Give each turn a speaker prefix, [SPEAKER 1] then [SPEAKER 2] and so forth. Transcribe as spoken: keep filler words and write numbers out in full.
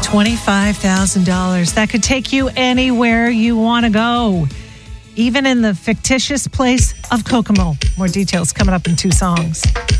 [SPEAKER 1] twenty-five thousand dollars. That could take you anywhere you want to go, even in the fictitious place of Kokomo. More details coming up in two songs.